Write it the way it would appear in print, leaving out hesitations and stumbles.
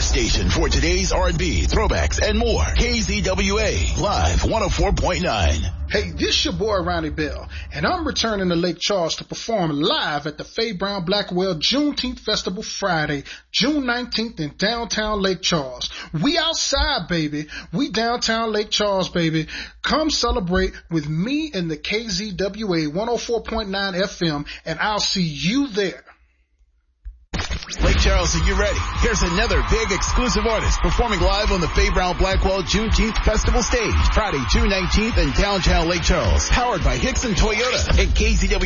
station for today's R&B, throwbacks, and more. KZWA, Live 104.9. Hey, this your boy Ronnie Bell, and I'm returning to Lake Charles to perform live at the Faye Brown Blackwell Juneteenth Festival Friday, June 19th in downtown Lake Charles. We outside, baby. We downtown Lake Charles, baby. Come celebrate with me and the KZWA 104.9 FM, and I'll see you there. Lake Charles, are you ready? Here's another big exclusive artist performing live on the Faye Brown Blackwell Juneteenth Festival stage, Friday, June 19th in downtown Lake Charles. Powered by Hickson Toyota and KZWA.